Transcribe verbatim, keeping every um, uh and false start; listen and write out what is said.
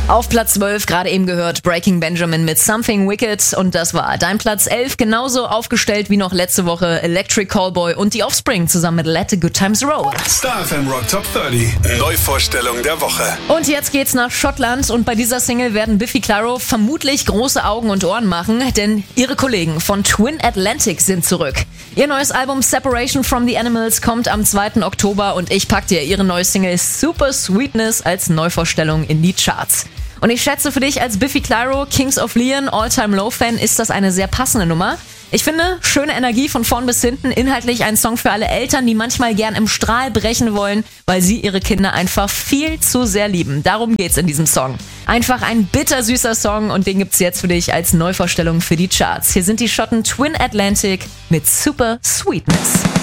Auf Platz zwölf, gerade eben gehört, Breaking Benjamin mit Something Wicked. Und das war dein Platz elf, genauso aufgestellt wie noch letzte Woche Electric Callboy und die Offspring zusammen mit Let the Good Times Roll. Star F M Rock Top dreißig, Neuvorstellung der Woche. Und jetzt geht's nach Schottland und bei dieser Single werden Biffy Clyro vermutlich große Augen und Ohren machen, denn ihre Kollegen von Twin Atlantic sind zurück. Ihr neues Album Separation from the Animals kommt am zweiten Oktober und ich pack dir ihre neue Single Super Sweetness als Neuvorstellung in die Charts. Und ich schätze, für dich als Biffy Clyro, Kings of Leon, All-Time-Low-Fan ist das eine sehr passende Nummer. Ich finde, schöne Energie von vorn bis hinten, inhaltlich ein Song für alle Eltern, die manchmal gern im Strahl brechen wollen, weil sie ihre Kinder einfach viel zu sehr lieben. Darum geht's in diesem Song. Einfach ein bittersüßer Song und den gibt's jetzt für dich als Neuvorstellung für die Charts. Hier sind die Schotten Twin Atlantic mit Super Sweetness.